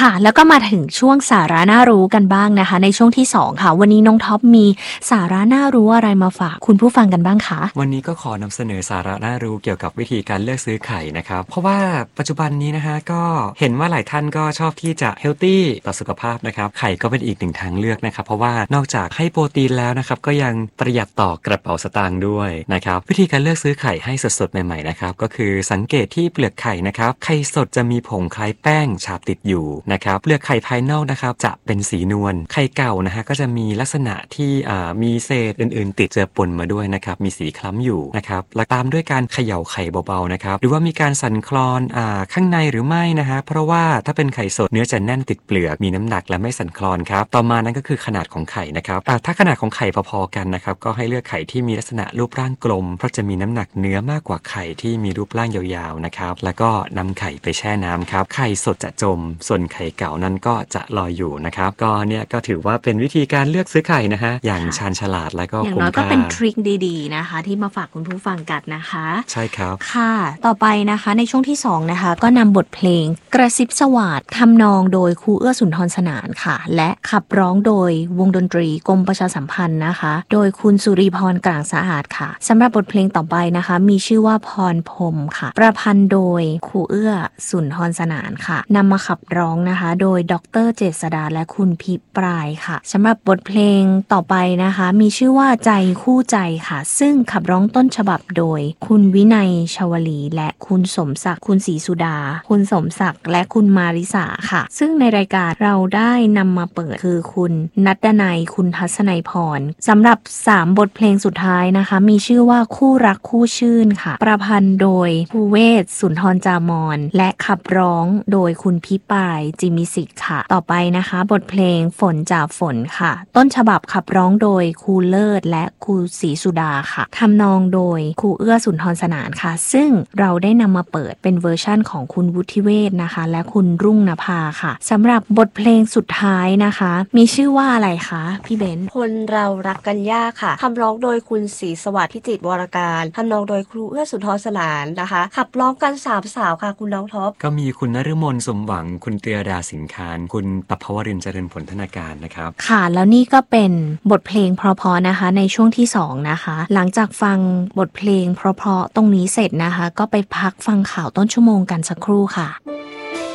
ค่ะแล้วก็มาถึงช่วงสาระน่ารู้กันบ้างนะคะในช่วงที่2ค่ะวันนี้น้องท็อปมีสาระน่ารู้อะไรมาฝากคุณผู้ฟังกันบ้างคะวันนี้ก็ขอนำเสนอสาระน่ารู้เกี่ยวกับวิธีการเลือกซื้อไข่นะครับเพราะว่าปัจจุบันนี้นะฮะก็เห็นว่าหลายท่านก็ชอบที่จะเฮลตี้ต่อสุขภาพนะครับไข่ก็เป็นอีกหนึ่งทางเลือกนะครับเพราะว่านอกจากให้โปรตีนแล้วนะครับก็ยังประหยัดต่อกระเป๋าสตางค์ด้วยนะครับวิธีการเลือกซื้อไข่ให้สดๆใหม่ๆนะครับก็คือสังเกตที่เปลือกไข่นะครับไข่สดจะมีผงคล้ายแป้งฉาบติดอยู่นะครับเปลือกไข่ภายนอกนะครับจะเป็นสีนวลไข่เก่านะฮะก็จะมีลักษณะที่มีเศษอื่นๆติดเจือปนมาด้วยนะครับมีสีคล้ำอยู่นะครับและตามด้วยการเขย่าไข่เบาๆนะครับหรือว่ามีการสั่นคลอนข้างในหรือไม่นะฮะเพราะว่าถ้าเป็นไข่สดเนื้อจะแน่นติดเปลือกมีน้ำหนักและไม่สั่นคลอนครับต่อมานั้นก็คือขนาดของไข่นะครับถ้าขนาดของไข่พอๆกันนะครับก็ให้เลือกไข่ที่มีลักษณะรูปร่างกลมเพราะจะมีน้ำหนักเนื้อมากกว่าไข่ที่มีรูปร่างยาวๆนะครับแล้วก็นำไข่ไปแช่น้ำครับไข่สดจะจมส่วนไข่เก่านั้นก็จะลอยอยู่นะครับก็เนี่ยก็ถือว่าเป็นวิธีการเลือกซื้อไข่นะฮะอย่างชาญฉลาดและก็อย่างคุ้น้มค่าอยก็เป็นทริคดีๆนะคะที่มาฝากคุณผู้ฟังกันนะคะใช่ครับค่ะต่อไปนะคะในช่วงที่2นะคะก็นำบทเพลงกระซิบสวาททำนองโดยครูเอื้อสุนทรสนานค่ะและขับร้องโดยวงดนตรีกรมประชาสัมพันธ์นะคะโดยคุณสุริพรกลางสะอาดค่ะสำหรับบทเพลงต่อไปนะคะมีชื่อว่าพรพรมค่ะประพันธ์โดยครูเอื้อสุนทรสนานค่ะนำมาขับร้องนะคะโดยดร.เจษฎาและคุณพิปรายค่ะสำหรับบทเพลงต่อไปนะคะมีชื่อว่าใจคู่ใจค่ะซึ่งขับร้องต้นฉบับโดยคุณวินัยชวลีและคุณสมศักดิ์คุณศรีสุดาคุณสมศักดิ์และคุณมาริสาค่ะซึ่งในรายการเราได้นำมาเปิดคือคุณนัดดนัยคุณทัศนัยพรสำหรับ3บทเพลงสุดท้ายนะคะมีชื่อว่าคู่รักคู่ชื่นค่ะประพันธ์โดยภูเวศสุนทรจามรและขับร้องโดยคุณพิปายจิมิสิกค่ะต่อไปนะคะบทเพลงฝนจากฝนค่ะต้นฉบับขับร้องโดยครูเลิศและครูศรีสุดาค่ะทำนองโดยครูเอื้อสุนทรสนานค่ะซึ่งเราได้นำมาเปิดเป็นเวอร์ชั่นของคุณวุฒิเวศนะคะและคุณรุ่งนภาค่ะสำหรับบทเพลงสุดท้ายนะคะมีชื่อว่าอะไรคะพี่เบนซ์คนเรารักกันยากค่ะคำร้องโดยคุณศรีสวัสดิ์พิจิตรวรการทำนองโดยครูเอื้อสุนทรสนานนะคะขับร้องกัน3 สาวค่ะคุณน้องท็อปก็มีคุณนฤมลสมหวังคุณเตียดาสิงคารคุณปภวรินทร์เจริญผลธนาการนะครับค่ะแล้วนี่ก็เป็นบทเพลงเพราะๆนะคะในช่วงที่2นะคะหลังจากฟังบทเพลงเพราะๆตรงนี้เสร็จนะคะก็ไปพักฟังข่าวต้นชั่วโมงกันสักครู่ค่ะ